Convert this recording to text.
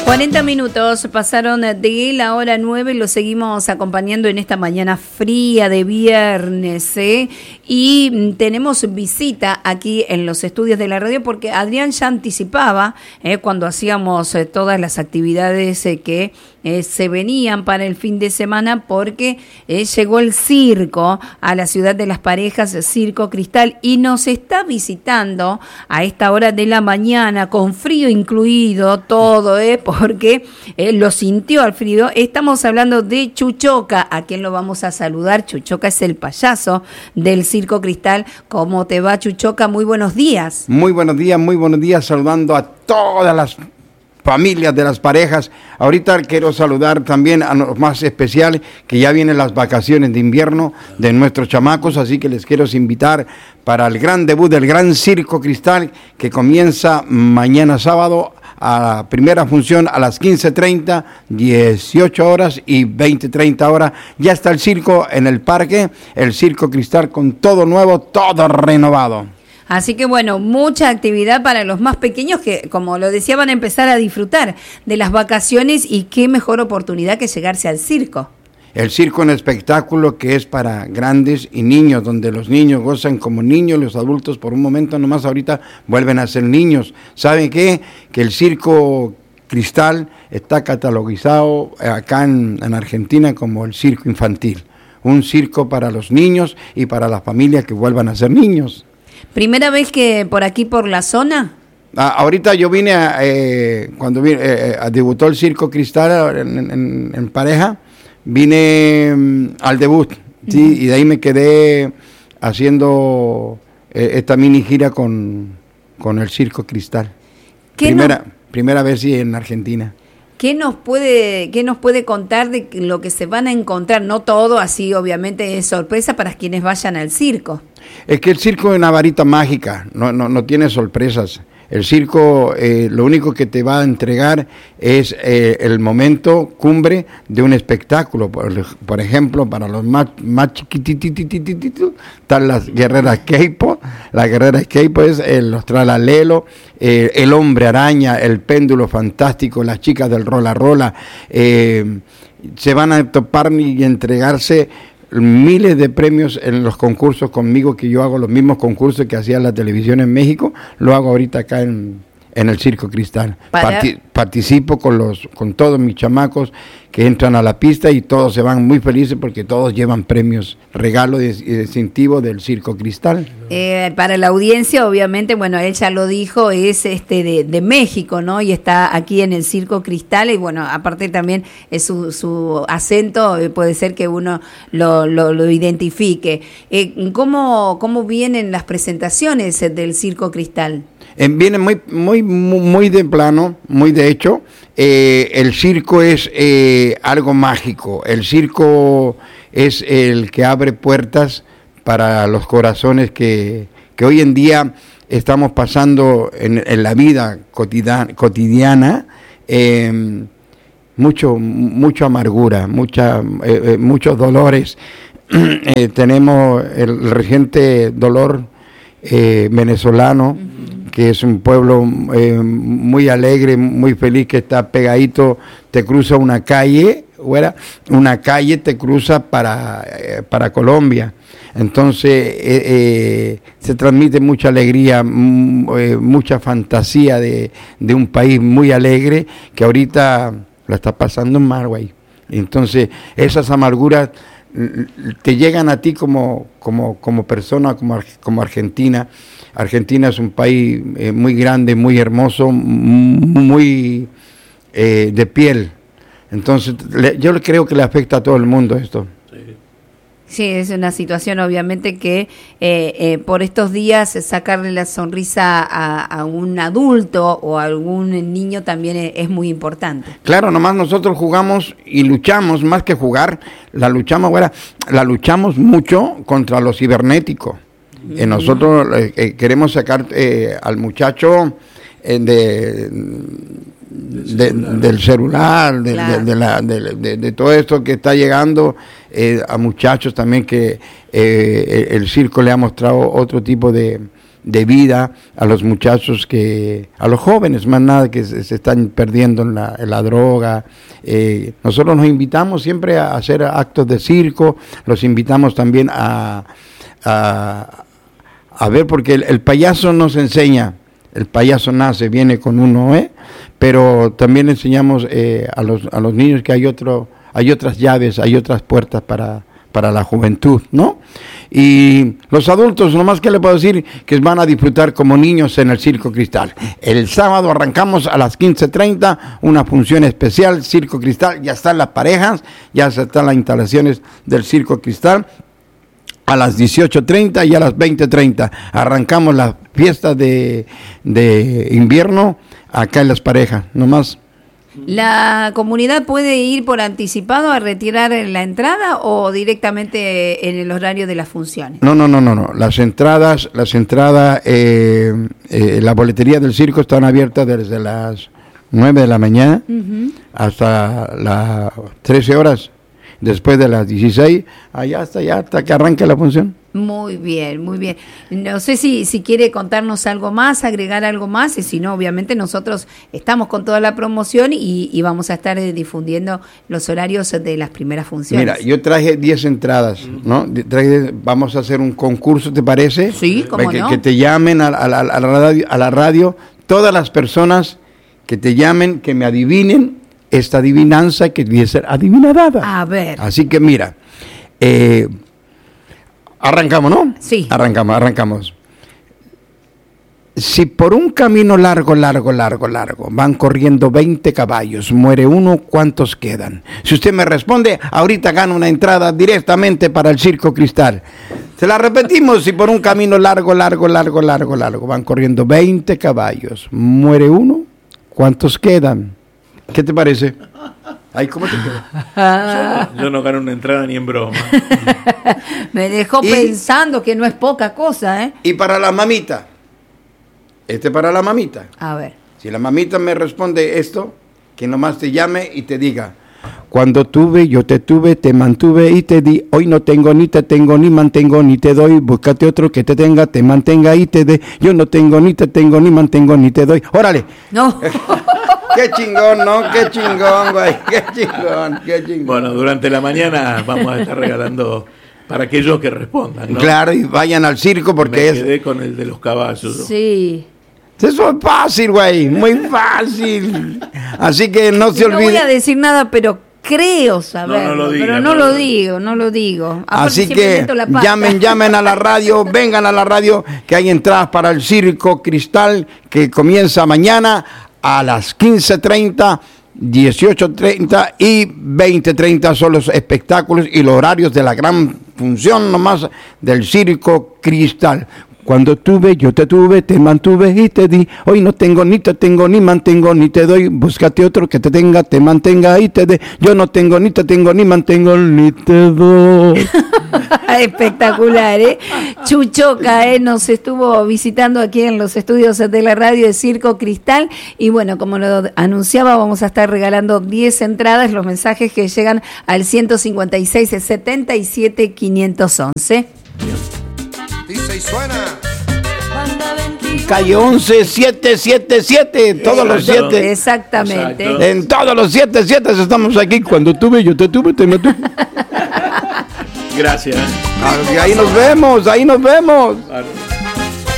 40 minutos pasaron de la hora 9, lo seguimos acompañando en esta mañana fría de viernes, y tenemos visita aquí en los estudios de la radio porque Adrián ya anticipaba cuando hacíamos todas las actividades que se venían para el fin de semana, porque llegó el circo a la ciudad de Las Parejas, Circo Cristal, y nos está visitando a esta hora de la mañana, con frío incluido, todo, porque lo sintió al frío. Estamos hablando de Chuchoca, a quien lo vamos a saludar. Chuchoca es el payaso del Circo Cristal. ¿Cómo te va, Chuchoca? Muy buenos días. Muy buenos días, saludando a todas las familias de Las Parejas. Ahorita quiero saludar también a los más especiales, que ya vienen las vacaciones de invierno de nuestros chamacos, así que les quiero invitar para el gran debut del Gran Circo Cristal, que comienza mañana sábado a la primera función a las 15:30, 18 horas y 20:30 horas. Ya está el circo en el parque, el Circo Cristal, con todo nuevo, todo renovado. Así que bueno, mucha actividad para los más pequeños que, como lo decía, van a empezar a disfrutar de las vacaciones, y qué mejor oportunidad que llegarse al circo. El circo es un espectáculo que es para grandes y niños, donde los niños gozan como niños, los adultos por un momento nomás ahorita vuelven a ser niños. ¿Saben qué? Que el Circo Cristal está catalogado acá en Argentina como el circo infantil. Un circo para los niños y para las familias que vuelvan a ser niños. ¿Primera vez que por aquí, por la zona? Ahorita yo vine, cuando debutó el Circo Cristal en pareja, vine al debut, ¿sí? Y de ahí me quedé haciendo esta mini gira con el Circo Cristal. Primera vez sí en Argentina. ¿Qué nos puede contar de lo que se van a encontrar? No todo, así obviamente es sorpresa para quienes vayan al circo. Es que el circo es una varita mágica, no tiene sorpresas. El circo lo único que te va a entregar es el momento cumbre de un espectáculo. Por ejemplo, para los más chiquitititos, están las guerreras Keipo. La guerrera Keipo es los Tralalelo, el hombre araña, el péndulo fantástico, las chicas del rola rola. Se van a topar y entregarse miles de premios en los concursos conmigo, que yo hago los mismos concursos que hacía la televisión en México, lo hago ahorita acá en el Circo Cristal. Participo con todos mis chamacos que entran a la pista, y todos se van muy felices porque todos llevan premios, regalos y distintivos del Circo Cristal. Para la audiencia, obviamente, bueno, él ya lo dijo, es de México, ¿no? Y está aquí en el Circo Cristal, y bueno, aparte también es su acento, puede ser que uno lo identifique. ¿Cómo vienen las presentaciones del Circo Cristal? Viene muy de plano, muy de hecho. El circo es algo mágico. El circo es el que abre puertas para los corazones que hoy en día estamos pasando en la vida cotidiana. Mucha amargura, muchos dolores. Tenemos el reciente dolor venezolano, que es un pueblo muy alegre, muy feliz, que está pegadito, te cruza una calle, te cruza para Colombia. Entonces se transmite mucha alegría, mucha fantasía de un país muy alegre que ahorita la está pasando mal, güey. Entonces esas amarguras te llegan a ti como persona, como Argentina. Argentina es un país muy grande, muy hermoso, muy de piel. Entonces yo creo que le afecta a todo el mundo esto. Sí, es una situación obviamente que por estos días sacarle la sonrisa a un adulto o a algún niño también es muy importante. Claro, nomás nosotros jugamos y luchamos, más que jugar, la luchamos mucho contra los cibernéticos. Nosotros queremos sacar al muchacho del celular, de todo esto que está llegando, a muchachos también que el circo le ha mostrado otro tipo de de vida a los muchachos, a los jóvenes, más nada, que se están perdiendo en la droga. Nosotros nos invitamos siempre a hacer actos de circo, los invitamos también a ver, porque el payaso nos enseña, el payaso nace, viene con uno, pero también enseñamos a los niños que hay otras llaves, hay otras puertas para la juventud, ¿no? Y los adultos, nomás que le puedo decir, que van a disfrutar como niños en el Circo Cristal. El sábado arrancamos a las 15:30, una función especial, Circo Cristal, ya están las parejas, ya están las instalaciones del Circo Cristal. A las 18:30 y a las 20:30 arrancamos la fiesta de invierno acá en Las Parejas, nomás. ¿La comunidad puede ir por anticipado a retirar la entrada o directamente en el horario de las funciones? No. Las entradas, la boletería del circo están abiertas desde las 9 de la mañana hasta las 13 horas. Después de las 16, hasta que arranque la función. Muy bien, muy bien. No sé si quiere contarnos algo más, agregar algo más, y si no, obviamente nosotros estamos con toda la promoción y vamos a estar difundiendo los horarios de las primeras funciones. Mira, yo traje 10 entradas, ¿no? Vamos a hacer un concurso, ¿te parece? Sí, ¿cómo no? Que te llamen a la radio, todas las personas que te llamen, que me adivinen esta adivinanza que debe ser adivinada. A ver. Así que mira, arrancamos, ¿no? Sí. Arrancamos. Si por un camino largo van corriendo 20 caballos, muere uno, ¿cuántos quedan? Si usted me responde, ahorita gana una entrada directamente para el Circo Cristal. Se la repetimos: si por un camino largo van corriendo 20 caballos, muere uno, ¿cuántos quedan? ¿Qué te parece? Ay, ¿cómo te queda? Yo no gano una entrada ni en broma. Me dejó pensando que no es poca cosa, ¿eh? Y para la mamita. Para la mamita. A ver. Si la mamita me responde esto, que nomás te llame y te diga: cuando tuve, yo te tuve, te mantuve y te di. Hoy no tengo, ni te tengo, ni mantengo, ni te doy. Búscate otro que te tenga, te mantenga y te dé. Yo no tengo, ni te tengo, ni mantengo, ni te doy. ¡Órale! No. Qué chingón, ¿no? Qué chingón, güey. Qué chingón. Bueno, durante la mañana vamos a estar regalando para aquellos que respondan, ¿no? Claro, y vayan al circo porque Me quedé con el de los caballos. Sí. Eso es fácil, güey. Muy fácil. Así que no se olviden. No voy a decir nada, pero creo saberlo. No lo diga, pero no lo digo. Aparte, así que llamen a la radio, vengan a la radio, que hay entradas para el Circo Cristal, que comienza mañana a las 15:30, 18:30 y 20:30 son los espectáculos y los horarios de la gran función nomás del Circo Cristal. Cuando tuve, yo te tuve, te mantuve y te di. Hoy no tengo, ni te tengo, ni mantengo, ni te doy. Búscate otro que te tenga, te mantenga y te dé. Yo no tengo, ni te tengo, ni mantengo, ni te doy. Espectacular, ¿eh? Chuchoca, nos estuvo visitando aquí en los estudios de la radio de Circo Cristal. Y bueno, como lo anunciaba, vamos a estar regalando 10 entradas, los mensajes que llegan al 156 77 511. Dice y suena. Calle 11 777, todos los 7. Exactamente. Exacto. En todos los 7 estamos aquí. Cuando tuve, yo te tuve, te mantuve. Gracias. Ahí nos vemos. Claro.